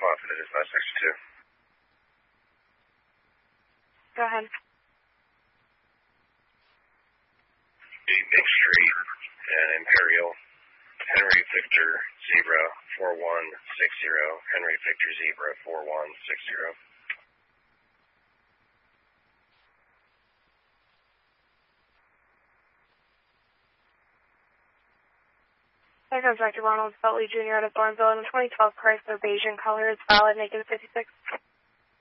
off at it is 562. Go ahead. 8 Main Street and Imperial. Henry Victor Zebra 4160. Henry Victor Zebra 4160. There goes Dr. Ronald Feltley Jr. out of Thornville, and the 2012 Chrysler beige in color is valid, negative 56.